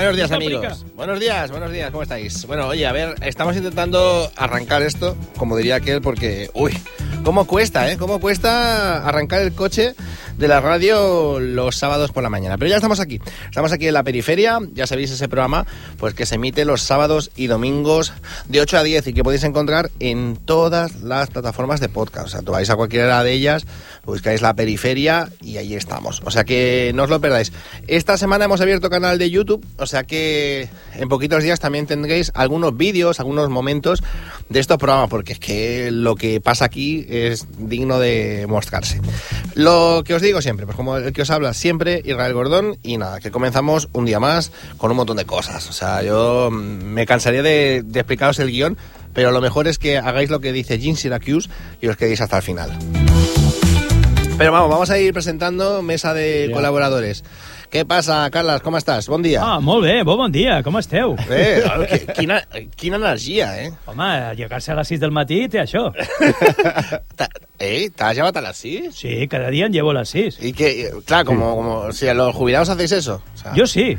Buenos días, amigos. Buenos días, ¿cómo estáis? Bueno, oye, a ver, estamos intentando arrancar esto, como diría aquel, porque, cómo cuesta, cómo cuesta arrancar el coche de la radio los sábados por la mañana. Pero ya estamos aquí en La Periferia, ya sabéis, ese programa pues que se emite los sábados y domingos de 8 a 10 y que podéis encontrar en todas las plataformas de podcast. O sea, tú vais a cualquiera de ellas, buscáis La Periferia y ahí estamos. O sea que no os lo perdáis. Esta semana hemos abierto canal de YouTube, o sea que en poquitos días también tendréis algunos vídeos, algunos momentos de estos programas, porque es que lo que pasa aquí es digno de mostrarse. Lo que os digo siempre, pues como el que os habla siempre, Israel Gordón, y nada, que comenzamos un día más con un montón de cosas. O sea, yo me cansaría de explicaros el guión, pero lo mejor es que hagáis lo que dice Jim Syracuse y os quedéis hasta el final. Pero vamos a ir presentando mesa de colaboradores. Què passa, Carles? Com estàs? Bon dia. Molt bé, bon dia. Com esteu? Quina energia, eh? Home, llegar-se a les 6 del matí té això. ¿T'has llevat a las 6? Sí, cada día llevo a las 6. Y que, claro, como si a los jubilados hacéis eso. O sea, Jo sí.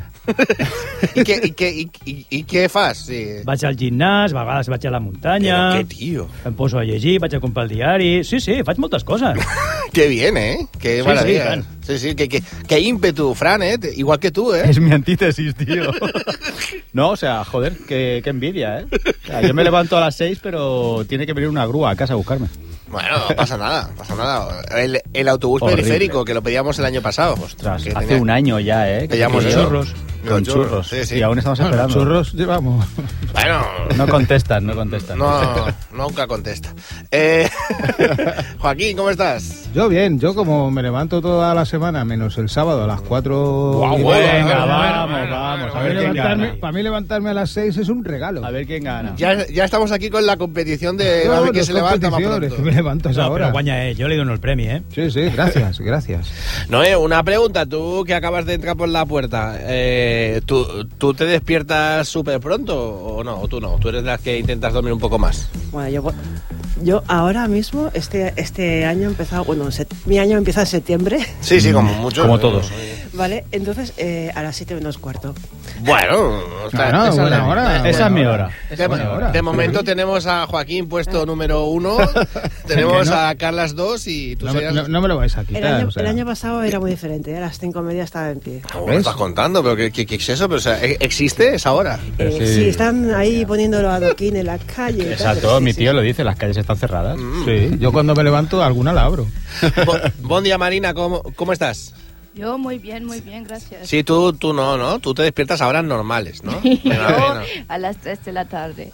I què fas? Sí. Vaig al gimnàs, a vegades vaig a la muntanya... Però què, tio? Em poso a llegir, vaig a comprar el diari... Sí, faig moltes coses. Qué bien, ¿eh? Qué maravilla. Sí, qué ímpetu, Fran, ¿eh? Igual que tú, ¿eh? Es mi antítesis, tío. No, o sea, joder, qué envidia, ¿eh? O sea, yo me levanto a las 6, pero tiene que venir una grúa a casa a buscarme. Bueno, no pasa nada. El autobús horrible. Periférico, que lo pedíamos el año pasado. Ostras, hace un año ya, ¿eh? Pedíamos churros. Con churros. Sí. Y aún estamos esperando. Churros llevamos. Bueno. No contestan. No, nunca contesta. Joaquín, ¿cómo estás? Yo bien, yo como me levanto toda la semana, menos el sábado a las 4... Venga, vamos. A ver quién gana. Para mí levantarme a las 6 es un regalo. A ver quién gana. Ya estamos aquí con la competición de a ver quién se levanta más pronto. Me levanto a esa hora. Pero guanya, yo le dono el premio, ¿eh? Sí, gracias. Noé, una pregunta. Tú que acabas de entrar por la puerta, ¿tú te despiertas súper pronto o no? ¿O tú no? ¿Tú eres de las que intentas dormir un poco más? Bueno, yo ahora mismo, este año he empezado, mi año empieza en septiembre. Sí, como muchos. Como todos. Vale, entonces a las 7 menos cuarto. Bueno, buena hora. Esa es mi hora. De momento tenemos a Joaquín puesto número 1, tenemos a Carlas 2 y tú no me lo vais a quitar. El año pasado era muy diferente, a las 5:30 estaba en pie. ¿Me estás contando? ¿Pero qué es eso? Pero, o sea, ¿existe esa hora? Sí, están ahí poniéndolo adoquín en la calle. Exacto, mi tío lo dice, las calles están cerradas. Sí, yo cuando me levanto alguna la abro. Buen día, Marina, ¿cómo estás? Yo muy bien, gracias. Sí, tú no, tú te despiertas a horas normales, ¿no? A las 3 de la tarde.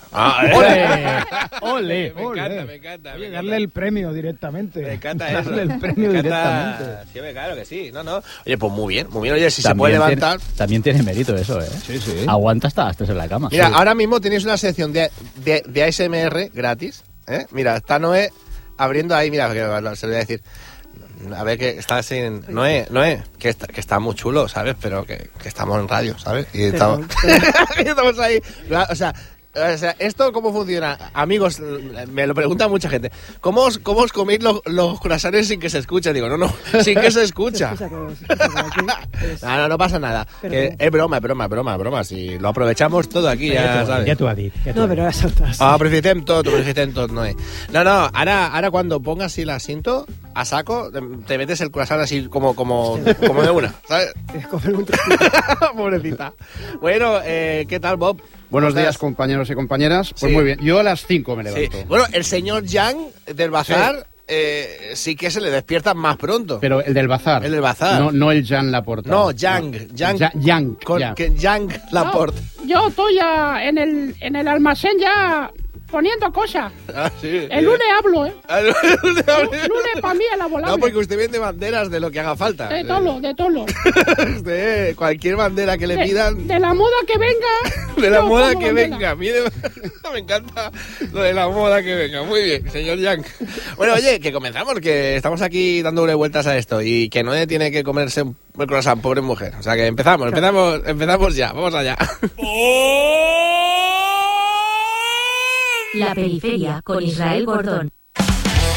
¡Ole! Me encanta. Oye, darle el premio directamente. Me encanta eso. Darle el premio directamente. Sí, claro que sí. No. Oye, pues muy bien. Oye, si también se puede levantar... También tiene mérito eso, ¿eh? Sí. Aguanta hasta las 3 en la cama. Mira, ahora mismo tenéis una sección de ASMR gratis, ¿eh? Mira, está Noé abriendo ahí, mira, se lo voy a decir... A ver, que está así en... Noé, que está muy chulo, ¿sabes? Pero que estamos en radio, ¿sabes? Y estamos ahí. O sea, ¿esto cómo funciona? Amigos, me lo pregunta mucha gente. ¿Cómo os coméis los croissants sin que se escuche? Digo, no, sin que se escucha. No pasa nada. Es broma. Si lo aprovechamos todo aquí, ya sabes. Ja t'ho ha dit. No, però ara saltes. Aprofitem tot, Noé. No, ahora cuando pongas el asiento a saco, te metes el croissant así como de una, ¿sabes? Pobrecita. Bueno, ¿qué tal, Bob? Buenos días, compañeros y compañeras. Pues sí. Muy bien, yo a las 5 me levanto. Sí. Bueno, el señor Yang del bazar sí que se le despierta más pronto. Pero el del bazar. El del bazar. No el Jan Laporta. No, Yang. Yang Laporte. Yo estoy ya en el almacén ya poniendo cosas. Ah, sí. El lunes hablo, ¿eh? El lunes para mí es la volable. No, porque usted vende banderas de lo que haga falta. De todo. Usted, cualquier bandera que le pidan. De la moda que venga. De la moda que venga. Mire, me encanta lo de la moda que venga. Muy bien, señor Yang. Bueno, oye, que comenzamos, que estamos aquí dándole vueltas a esto y que no tiene que comerse el croissant, pobre mujer. O sea, que empezamos ya. Vamos allá. La Periferia con Israel Gordón.